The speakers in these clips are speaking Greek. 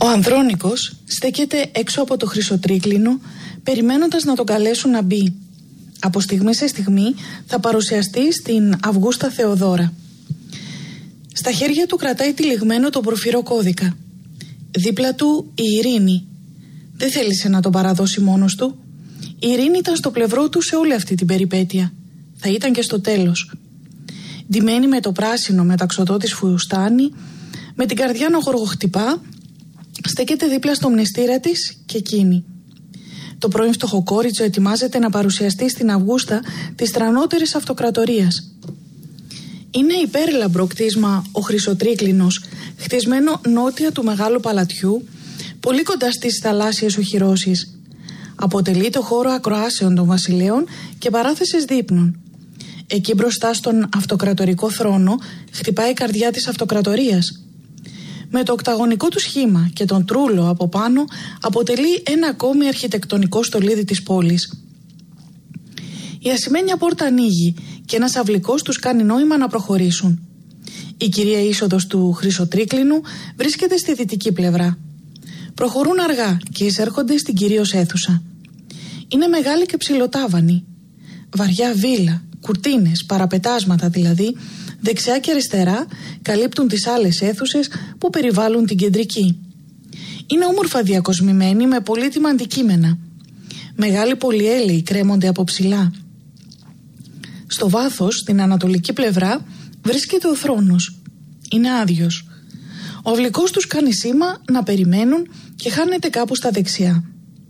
Ο Ανδρώνικος στέκεται έξω από το Χρυσοτρίκλινο, περιμένοντας να τον καλέσουν να μπει. Από στιγμή σε στιγμή θα παρουσιαστεί στην Αυγούστα Θεοδώρα. Στα χέρια του κρατάει τυλιγμένο τον πορφυρό κώδικα. Δίπλα του η Ειρήνη. Δεν θέλησε να τον παραδώσει μόνος του. Η Ειρήνη ήταν στο πλευρό του σε όλη αυτή την περιπέτεια. Θα ήταν και στο τέλος. Ντυμένη με το πράσινο μεταξωτό της φουστάνι, με την καρδιά να γοργοχτυπά, στέκεται δίπλα στο μνηστήρα της και εκείνη. Το πρώην φτωχοκόριτσο ετοιμάζεται να παρουσιαστεί στην Αυγούστα της τρανότερης αυτοκρατορίας. Είναι υπέρλαμπρο κτίσμα ο Χρυσοτρίκλινος, χτισμένο νότια του Μεγάλου Παλατιού, πολύ κοντά στις θαλάσσιες οχυρώσεις. Αποτελεί το χώρο ακροάσεων των βασιλέων και παράθεσης δείπνων. Εκεί μπροστά στον αυτοκρατορικό θρόνο χτυπάει η καρδιά της αυτοκρατορίας. Με το οκταγωνικό του σχήμα και τον τρούλο από πάνω αποτελεί ένα ακόμη αρχιτεκτονικό στολίδι της πόλης. Η ασημένια πόρτα ανοίγει και ένας αυλικός τους κάνει νόημα να προχωρήσουν. Η κυρία είσοδος του Χρυσοτρίκλινου βρίσκεται στη δυτική πλευρά. Προχωρούν αργά και εισέρχονται στην κυρίως αίθουσα. Είναι μεγάλη και ψηλοτάβανη. Βαριά βίλα, κουρτίνες, παραπετάσματα δηλαδή, δεξιά και αριστερά καλύπτουν τις άλλες αίθουσες που περιβάλλουν την κεντρική. Είναι όμορφα διακοσμημένη με πολύτιμα αντικείμενα. Μεγάλοι πολυέλαιοι κρέμονται από ψηλά. Στο βάθος, στην ανατολική πλευρά, βρίσκεται ο θρόνος. Είναι άδειος. Ο αυλικός τους κάνει σήμα να περιμένουν και χάνεται κάπου στα δεξιά.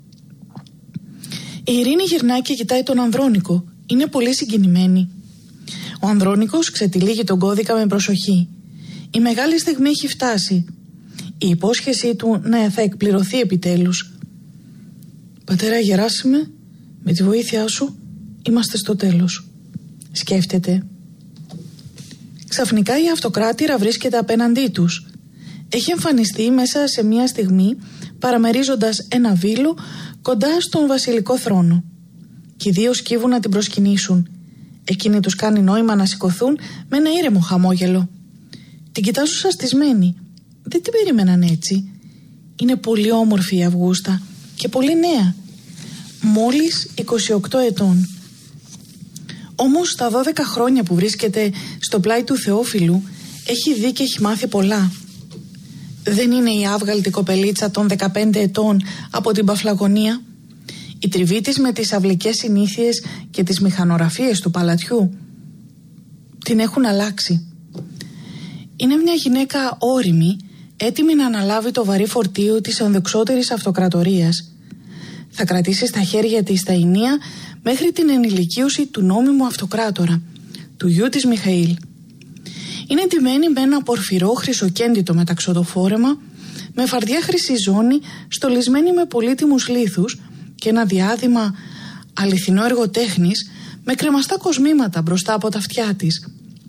Η Ειρήνη γυρνάει και κοιτάει τον Ανδρώνικο. Είναι πολύ συγκινημένη. Ο Ανδρώνικος ξετυλίγει τον κώδικα με προσοχή. Η μεγάλη στιγμή έχει φτάσει. Η υπόσχεσή του θα εκπληρωθεί επιτέλους. «Πατέρα Γεράσιμε, με τη βοήθειά σου είμαστε στο τέλος», σκέφτεται. Ξαφνικά η αυτοκράτηρα βρίσκεται απέναντί τους. Έχει εμφανιστεί μέσα σε μια στιγμή παραμερίζοντας ένα βήλο κοντά στον βασιλικό θρόνο. Και οι δύο σκύβουν να την προσκυνήσουν. Εκείνη τους κάνει νόημα να σηκωθούν με ένα ήρεμο χαμόγελο. Την κοιτάζουν σαστισμένη. Δεν την περίμεναν έτσι. Είναι πολύ όμορφη η Αυγούστα και πολύ νέα. Μόλις 28 ετών. Όμως στα 12 χρόνια που βρίσκεται στο πλάι του Θεόφιλου έχει δει και έχει μάθει πολλά. Δεν είναι η άβγαλτη κοπελίτσα των 15 ετών από την Παφλαγωνία. Η τριβή της με τις αυλικές συνήθειες και τις μηχανογραφίες του παλατιού την έχουν αλλάξει. Είναι μια γυναίκα ώριμη, έτοιμη να αναλάβει το βαρύ φορτίο της ενδοξότερης αυτοκρατορίας. Θα κρατήσει στα χέρια της τα ηνία μέχρι την ενηλικίωση του νόμιμου αυτοκράτορα, του γιου της Μιχαήλ. Είναι ντυμένη με ένα πορφυρό χρυσοκέντητο μεταξωτοφόρεμα, με φαρδιά χρυσή ζώνη στολισμένη με πολύτιμους λίθους και ένα διάδημα αληθινό έργο τέχνης με κρεμαστά κοσμήματα μπροστά από τα αυτιά της.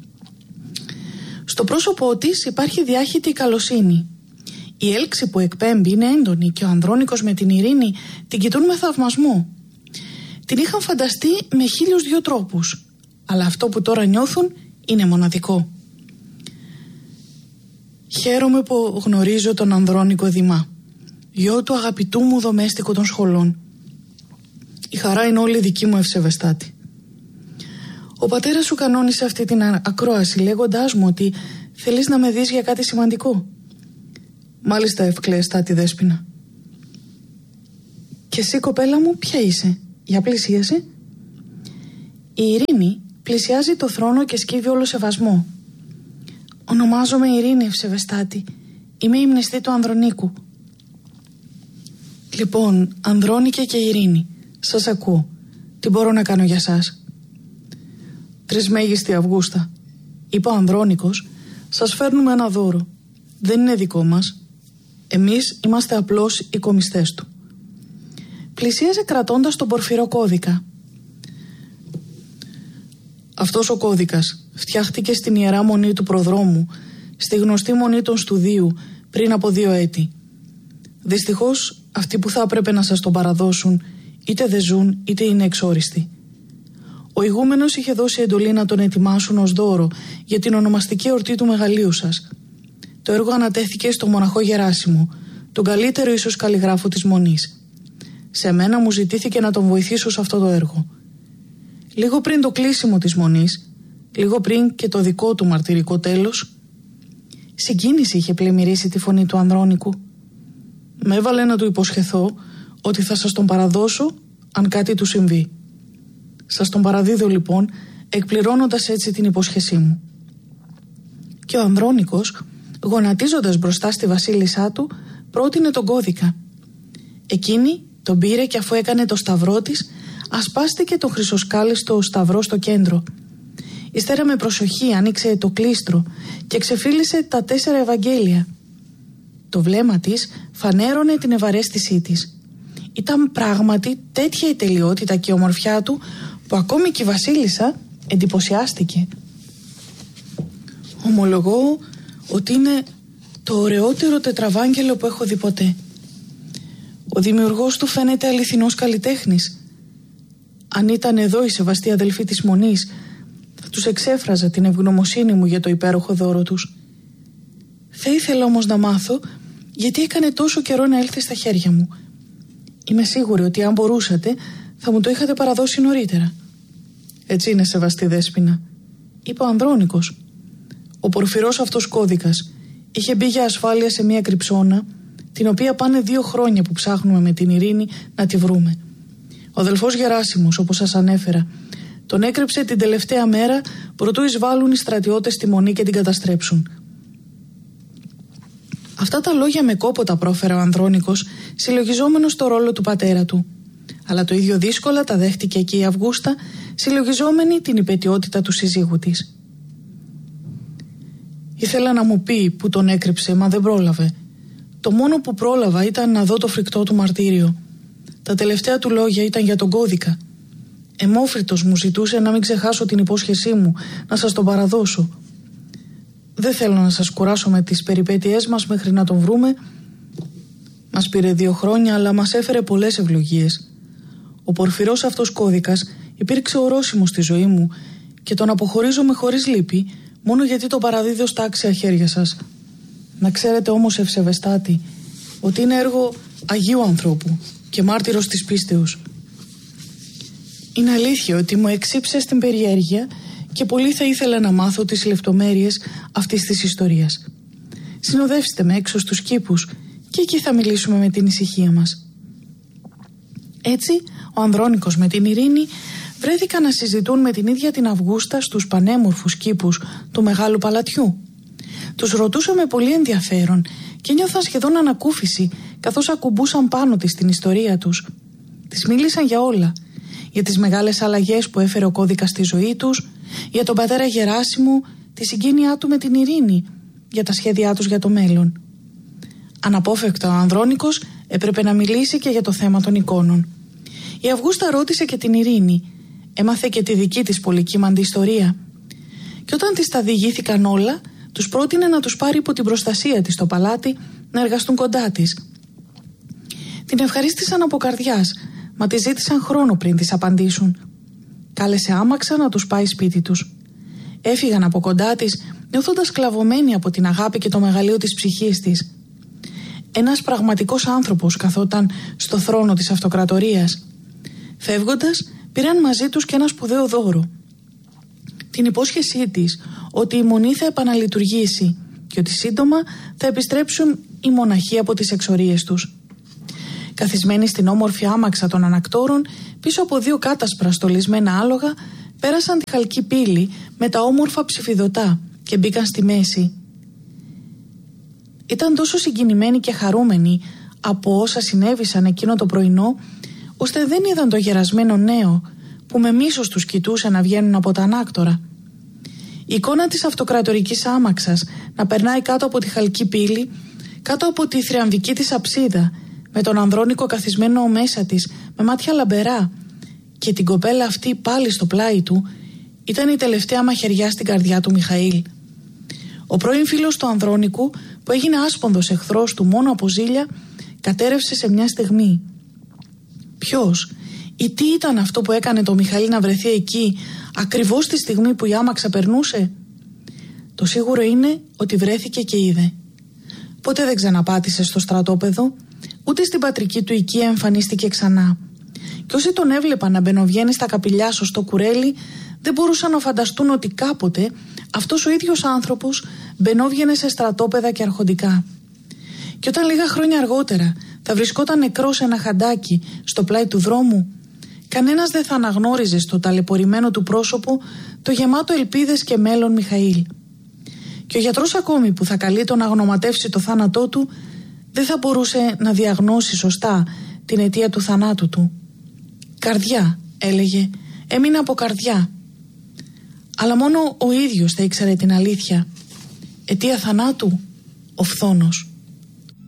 Στο πρόσωπό της υπάρχει διάχυτη καλοσύνη. Η έλξη που εκπέμπει είναι έντονη και ο Ανδρώνικος με την Ειρήνη την κοιτούν με θαυμασμό. Την είχαν φανταστεί με 1002 τρόπους, αλλά αυτό που τώρα νιώθουν είναι μοναδικό. Χαίρομαι που γνωρίζω τον Ανδρώνικο Δημά, γιο του αγαπητού μου δομέστικου των σχολών. Η χαρά είναι όλη δική μου, Ευσεβεστάτη. Ο πατέρας σου κανόνισε αυτή την ακρόαση λέγοντάς μου ότι θέλεις να με δεις για κάτι σημαντικό. Μάλιστα, Ευκλεεστάτη Δέσποινα. Και εσύ, κοπέλα μου, ποια είσαι? Για πλησίασε. Η Ειρήνη πλησιάζει το θρόνο και σκύβει όλο σεβασμό. Ονομάζομαι Ειρήνη, Ευσεβεστάτη. Είμαι η μνηστή του Ανδρονίκου. Λοιπόν, Ανδρώνικε και Ειρήνη, σας ακούω. Τι μπορώ να κάνω για σας? Τρισμέγιστη Αυγούστα, είπε ο Ανδρώνικος, σας φέρνουμε ένα δώρο. Δεν είναι δικό μας. Εμείς είμαστε απλώς οι κομιστές του. Πλησίαζε κρατώντας τον πορφυρό κώδικα. Αυτός ο κώδικας φτιάχτηκε στην Ιερά Μονή του Προδρόμου, στη γνωστή Μονή των Στουδίου, πριν από 2 έτη. Δυστυχώς, αυτοί που θα έπρεπε να σας τον παραδώσουν, είτε δεν ζουν, είτε είναι εξόριστοι. Ο ηγούμενος είχε δώσει εντολή να τον ετοιμάσουν ως δώρο για την ονομαστική εορτή του μεγαλείου σας. Το έργο ανατέθηκε στο μοναχό Γεράσιμο, τον καλύτερο ίσως καλλιγράφο της Μονής. Σε μένα μου ζητήθηκε να τον βοηθήσω σε αυτό το έργο. Λίγο πριν το κλείσιμο της Μονής, λίγο πριν και το δικό του μαρτυρικό τέλος, συγκίνηση είχε πλημμυρίσει τη φωνή του Ανδρώνικου. Με έβαλε να του υποσχεθώ ότι θα σας τον παραδώσω αν κάτι του συμβεί. Σας τον παραδίδω λοιπόν, εκπληρώνοντας έτσι την υπόσχεσή μου. Και ο Ανδρώνικος, γονατίζοντας μπροστά στη βασίλισσά του, πρότεινε τον κώδικα. Εκείνη τον πήρε και αφού έκανε το σταυρό της, ασπάστηκε το χρυσοσκάλιστο σταυρό στο κέντρο. Ύστερα με προσοχή άνοιξε το κλίστρο και ξεφύλισε τα 4 Ευαγγέλια. Το βλέμμα της φανέρωνε την ευαρέστησή της. Ήταν πράγματι τέτοια η τελειότητα και η ομορφιά του που ακόμη και η βασίλισσα εντυπωσιάστηκε. Ομολογώ ότι είναι το ωραιότερο τετραβάγγελο που έχω δει ποτέ. Ο δημιουργός του φαίνεται αληθινός καλλιτέχνης. Αν ήταν εδώ οι σεβαστοί αδελφοί της Μονής, θα τους εξέφραζα την ευγνωμοσύνη μου για το υπέροχο δώρο τους. Θα ήθελα όμως να μάθω γιατί έκανε τόσο καιρό να έλθει στα χέρια μου. Είμαι σίγουρη ότι αν μπορούσατε θα μου το είχατε παραδώσει νωρίτερα. Έτσι είναι, σεβαστή Δέσποινα, είπε ο Ανδρώνικος. Ο πορφυρός αυτός κώδικας είχε μπει για ασφάλεια σε μια κρυψώνα, την οποία πάνε 2 χρόνια που ψάχνουμε με την Ειρήνη να τη βρούμε. Ο αδελφός Γεράσιμος, όπως σας ανέφερα, τον έκρυψε την τελευταία μέρα προτού εισβάλλουν οι στρατιώτες στη Μονή και την καταστρέψουν. Αυτά τα λόγια με κόπο τα πρόφερε ο Ανδρώνικος, συλλογιζόμενος το ρόλο του πατέρα του. Αλλά το ίδιο δύσκολα τα δέχτηκε και η Αυγούστα, συλλογιζόμενη την υπαιτιότητα του συζύγου της. Ήθελα να μου πει που τον έκρυψε, μα δεν πρόλαβε. Το μόνο που πρόλαβα ήταν να δω το φρικτό του μαρτύριο. Τα τελευταία του λόγια ήταν για τον κώδικα. Εμόφριτος μου ζητούσε να μην ξεχάσω την υπόσχεσή μου, να σας τον παραδώσω. Δεν θέλω να σας κουράσω με τις περιπέτειές μας μέχρι να τον βρούμε. Μας πήρε 2 χρόνια, αλλά μας έφερε πολλές ευλογίες. Ο πορφυρός αυτός κώδικας υπήρξε ορόσημο στη ζωή μου και τον αποχωρίζομαι χωρίς λύπη, μόνο γιατί το παραδίδω στα άξια χέρια σας. Να ξέρετε όμως, ευσεβεστάτη, ότι είναι έργο Αγίου ανθρώπου και μάρτυρος της πίστεως. Είναι αλήθεια ότι μου εξύψε στην περιέργεια και πολύ θα ήθελα να μάθω τις λεπτομέρειες αυτής της ιστορίας. Συνοδεύστε με έξω στους κήπους και εκεί θα μιλήσουμε με την ησυχία μας. Έτσι, ο Ανδρώνικος με την Ειρήνη βρέθηκαν να συζητούν με την ίδια την Αυγούστα στους πανέμορφους κήπους του Μεγάλου Παλατιού. Τους ρωτούσα με πολύ ενδιαφέρον και νιώθαν σχεδόν ανακούφιση καθώς ακουμπούσαν πάνω της την ιστορία τους. Της μίλησαν για όλα. Για τις μεγάλες αλλαγές που έφερε ο κώδικας στη ζωή τους, για τον πατέρα Γεράσιμο, τη συγκίνειά του με την Ειρήνη, για τα σχέδιά τους για το μέλλον. Αναπόφευκτα ο Ανδρώνικος έπρεπε να μιλήσει και για το θέμα των εικόνων. Η Αυγούστα ρώτησε και την Ειρήνη, έμαθε και τη δική της πολυκύμαντη ιστορία. Και όταν της τα διηγήθηκαν όλα, τους πρότεινε να τους πάρει υπό την προστασία της στο παλάτι να εργαστούν κοντά της. Την ευχαρίστησαν από καρδιάς, μα τη ζήτησαν χρόνο πριν της απαντήσουν. Κάλεσε άμαξα να τους πάει σπίτι τους. Έφυγαν από κοντά της, νιώθοντας κλαβωμένοι από την αγάπη και το μεγαλείο της ψυχής της. Ένας πραγματικός άνθρωπος καθόταν στο θρόνο της αυτοκρατορίας. Φεύγοντας, πήραν μαζί τους και ένα σπουδαίο δώρο. Την υπόσχεσή της ότι η Μονή θα επαναλειτουργήσει και ότι σύντομα θα επιστρέψουν οι μοναχοί από τις εξορίες τους. Καθισμένοι στην όμορφη άμαξα των ανακτόρων, πίσω από 2 κάτασπρα στολισμένα άλογα, πέρασαν τη χαλκή πύλη με τα όμορφα ψηφιδωτά και μπήκαν στη μέση. Ήταν τόσο συγκινημένοι και χαρούμενοι από όσα συνέβησαν εκείνο το πρωινό, ώστε δεν είδαν το γερασμένο νέο που με μίσος τους κοιτούσε να βγαίνουν από τα ανάκτορα. Η εικόνα της αυτοκρατορικής άμαξας να περνάει κάτω από τη χαλκή πύλη, κάτω από τη θριαμβική της αψίδα, με τον Ανδρώνικο καθισμένο μέσα της, με μάτια λαμπερά, και την κοπέλα αυτή πάλι στο πλάι του, ήταν η τελευταία μαχαιριά στην καρδιά του Μιχαήλ. Ο πρώην φίλος του Ανδρώνικου, που έγινε άσπονδος εχθρός του μόνο από ζήλια, κατέρευσε σε μια στιγμή. Ποιος ή τι ήταν αυτό που έκανε το Μιχαήλ να βρεθεί εκεί, ακριβώς τη στιγμή που η άμαξα περνούσε? Το σίγουρο είναι ότι βρέθηκε και είδε. Ποτέ δεν ξαναπάτησε στο στρατόπεδο, ούτε στην πατρική του οικία εμφανίστηκε ξανά. Και όσοι τον έβλεπαν να μπαινοβγαίνει στα καπηλιάσω στο κουρέλι, δεν μπορούσαν να φανταστούν ότι κάποτε αυτός ο ίδιος άνθρωπος μπαινόβγαινε σε στρατόπεδα και αρχοντικά. Και όταν λίγα χρόνια αργότερα θα βρισκόταν νεκρός σε ένα χαντάκι στο πλάι του δρόμου, κανένας δεν θα αναγνώριζε στο ταλαιπωρημένο του πρόσωπο το γεμάτο ελπίδες και μέλλον Μιχαήλ. Και ο γιατρός ακόμη που θα καλεί τον να γνωματεύσει το θάνατό του, δεν θα μπορούσε να διαγνώσει σωστά την αιτία του θανάτου του. «Καρδιά», έλεγε, «έμεινε από καρδιά». Αλλά μόνο ο ίδιος θα ήξερε την αλήθεια. Αιτία θανάτου, ο φθόνος.